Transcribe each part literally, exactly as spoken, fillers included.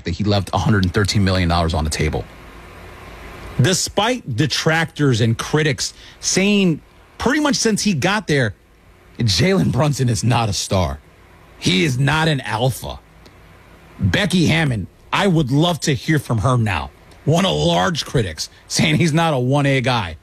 fact that he left one hundred thirteen million dollars on the table. Despite detractors and critics saying pretty much since he got there, Jalen Brunson is not a star. He is not an alpha. Becky Hammon, I would love to hear from her now. One of large critics saying he's not a one A guy.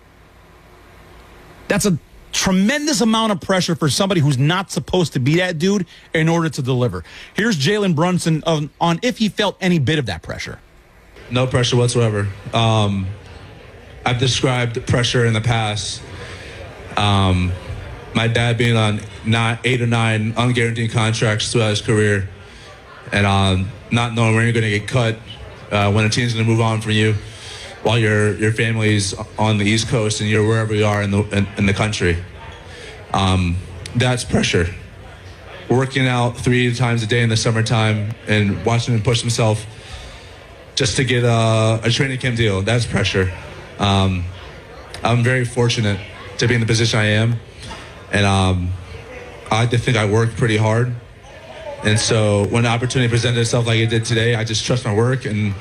That's a tremendous amount of pressure for somebody who's not supposed to be that dude in order to deliver. Here's Jalen Brunson on, on if he felt any bit of that pressure. No pressure whatsoever. Um, I've described pressure in the past. Um, my dad being on nine, eight or nine unguaranteed contracts throughout his career, and um, not knowing when you're going to get cut, uh, when a team's going to move on from you, while your your family's on the East Coast and you're wherever you are in the in, in the country. Um, that's pressure. Working out three times a day in the summertime and watching him push himself just to get a, a training camp deal, that's pressure. Um, I'm very fortunate to be in the position I am, and um, I like to think I work pretty hard. And so when the opportunity presented itself like it did today, I just trust my work, and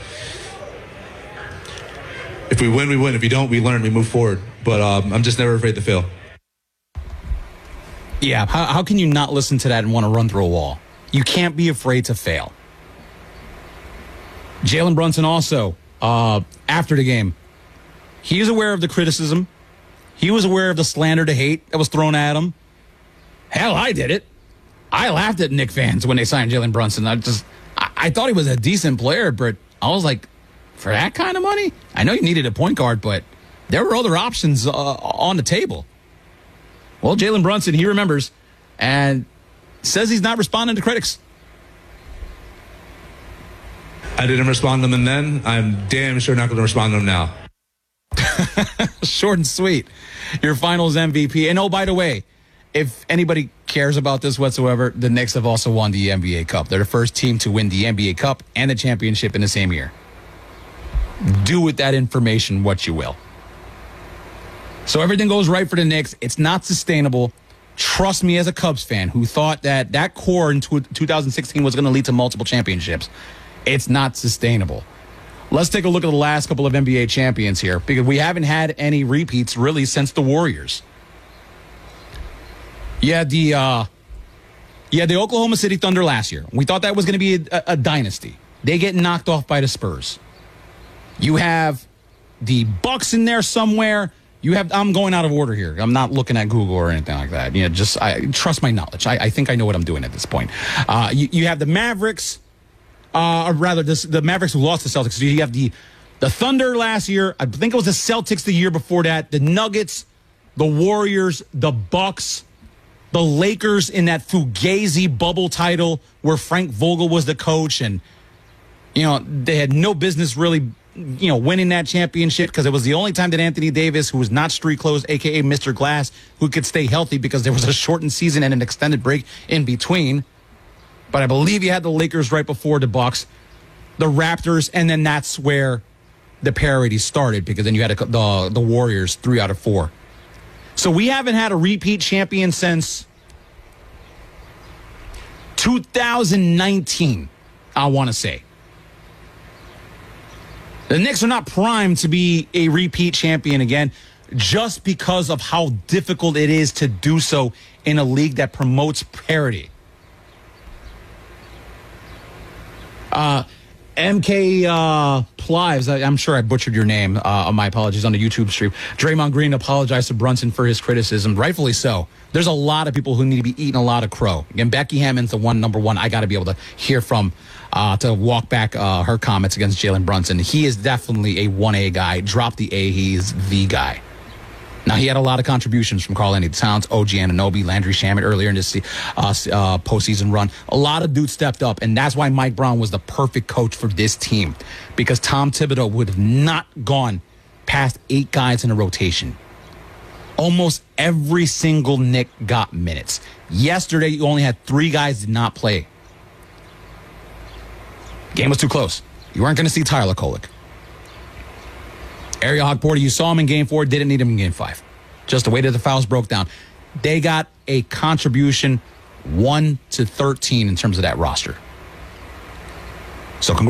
if we win, we win. If we don't, we learn, we move forward. But um, I'm just never afraid to fail. Yeah, how, how can you not listen to that and want to run through a wall? You can't be afraid to fail. Jalen Brunson also, uh, after the game, he is aware of the criticism. He was aware of the slander, the hate that was thrown at him. Hell, I did it. I laughed at Knicks fans when they signed Jalen Brunson. I just, I, I thought he was a decent player, but I was like, for that kind of money? I know you needed a point guard, but there were other options uh, on the table. Well, Jalen Brunson, he remembers and says he's not responding to critics. I didn't respond to them then. I'm damn sure not going to respond to them now. Short and sweet. Your finals M V P. And oh, by the way, if anybody cares about this whatsoever, the Knicks have also won the N B A Cup. They're the first team to win the N B A Cup and the championship in the same year. Do with that information what you will. So everything goes right for the Knicks. It's not sustainable. Trust me as a Cubs fan who thought that that core in two thousand sixteen was going to lead to multiple championships. It's not sustainable. Let's take a look at the last couple of N B A champions here, because we haven't had any repeats really since the Warriors. Yeah, the uh, yeah, the Oklahoma City Thunder last year. We thought that was going to be a, a dynasty. They get knocked off by the Spurs. You have the Bucks in there somewhere. You have. I'm going out of order here. I'm not looking at Google or anything like that. You know, just I trust my knowledge. I, I think I know what I'm doing at this point. Uh, you, you have the Mavericks. Uh, or rather, this, the Mavericks who lost to Celtics. So you have the, the Thunder last year. I think it was the Celtics the year before that. The Nuggets, the Warriors, the Bucks, the Lakers in that Fugazi bubble title where Frank Vogel was the coach. And, you know, they had no business really, you know, winning that championship because it was the only time that Anthony Davis, who was not street closed, a k a. Mister Glass, who could stay healthy because there was a shortened season and an extended break in between. But I believe you had the Lakers right before the Bucks, the Raptors, and then that's where the parity started, because then you had a, the the Warriors three out of four. So we haven't had a repeat champion since two thousand nineteen, I want to say. The Knicks are not primed to be a repeat champion again just because of how difficult it is to do so in a league that promotes parity. Uh, M K uh, Plives, I, I'm sure I butchered your name. Uh, my apologies on the YouTube stream. Draymond Green apologized to Brunson for his criticism, rightfully so. There's a lot of people who need to be eating a lot of crow. And Becky Hammon's the one, number one, I got to be able to hear from uh, to walk back uh, her comments against Jalen Brunson. He is definitely a one A guy. Drop the A, he's the guy. Now, he had a lot of contributions from Karl-Anthony Towns, O G Anunoby, Landry Shamet earlier in this uh, uh, postseason run. A lot of dudes stepped up, and that's why Mike Brown was the perfect coach for this team, because Tom Thibodeau would have not gone past eight guys in a rotation. Almost every single Knick got minutes. Yesterday, you only had three guys did not play. Game was too close. You weren't going to see Tyler Kolek. Ariel Hogporter, you saw him in game four, didn't need him in game five. Just the way that the fouls broke down. They got a contribution one to thirteen in terms of that roster. So congratulations.